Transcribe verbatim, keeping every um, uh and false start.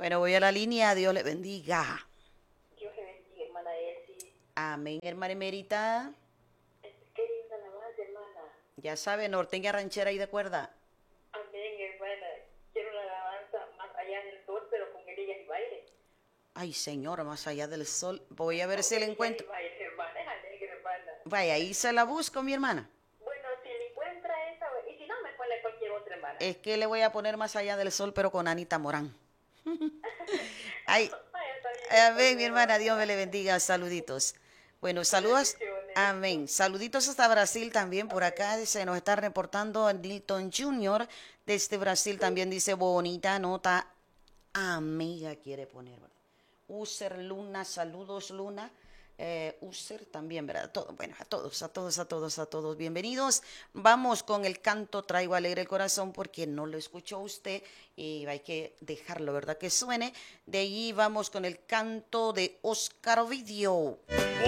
Bueno, voy a la línea, Dios le bendiga. Dios le bendiga, hermana Elsie. Amén, hermana Emerita. Qué linda alabanza, hermana. Ya sabe, norteña ranchera y de cuerda. Amén, hermana. Quiero la alabanza más allá del sol, pero con ellas y baile. Ay, Señor, más allá del sol. Voy a ver Con si la ellas y encuentro. baile, hermana. Es alegre, hermana. Vaya, ahí se la busco, mi hermana. Bueno, si le encuentra esa, y si no, me pone cualquier otra, hermana. Es que le voy a poner más allá del sol, pero con Anita Morán. Ay, Vaya, está bien, amén, mi entonces, hermana, hermana. Dios me le bendiga. Saluditos. Bueno, saludos. Bendiciones. Amén. Saluditos hasta Brasil también. Por acá se nos está reportando Nilton junior Desde Brasil también dice bonita nota. Amiga quiere poner, ¿verdad? User Luna, saludos Luna. Eh, User también, ¿verdad? Todo, bueno, a todos, a todos, a todos, a todos, bienvenidos. Vamos con el canto Traigo alegre el corazón porque no lo escuchó usted y hay que dejarlo, ¿verdad? Que suene. De allí vamos con el canto de Oscar Ovidio.